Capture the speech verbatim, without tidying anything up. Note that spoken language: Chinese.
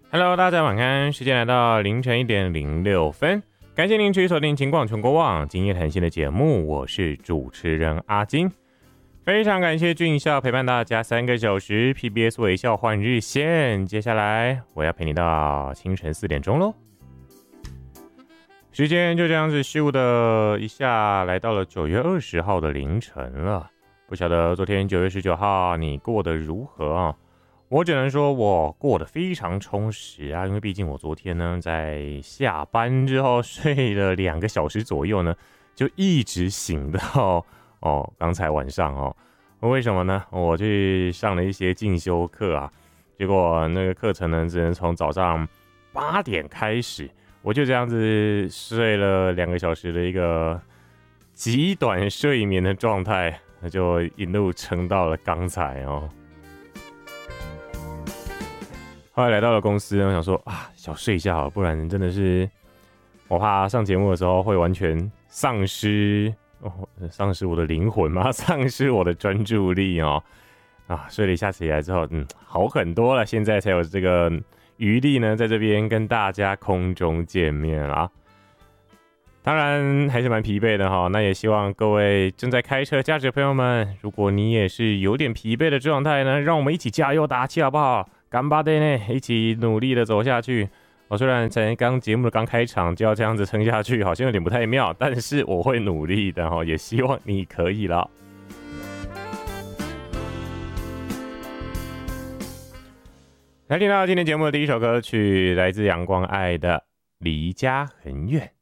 Hello， 大家晚安，时间来到凌晨一点零六分，感谢您持续锁定金广全国网今夜谈心的节目，我是主持人阿金，非常感谢俊孝陪伴大家三个小时 P B S 微笑换日线，接下来我要陪你到清晨四点钟咯。时间就这样子咻的一下来到了九月二十号的凌晨了，不晓得昨天九月十九号你过得如何啊？我只能说我过得非常充实啊，因为毕竟我昨天呢在下班之后睡了两个小时左右呢，就一直醒到哦刚才晚上哦。为什么呢？我去上了一些进修课啊，结果那个课程呢只能从早上八点开始，我就这样子睡了两个小时的一个极短睡眠的状态，那就一路撑到了刚才哦。后来来到了公司，我想说啊，小睡一下好了，不然真的是我怕上节目的时候会完全丧失哦，丧失我的灵魂嘛，丧失我的专注力哦。啊，睡了一下起来之后，嗯，好很多了，现在才有这个余力呢，在这边跟大家空中见面啦。当然还是蛮疲惫的哈，那也希望各位正在开车驾驶的朋友们，如果你也是有点疲惫的状态呢，让我们一起加油打气好不好？干巴的呢，一起努力的走下去。我、哦、虽然才刚节目的刚开场就要这样子撑下去，好像有点不太妙，但是我会努力的哈，也希望你可以了。来听到今天节目的第一首歌曲，来自阳光爱的《离家很远》。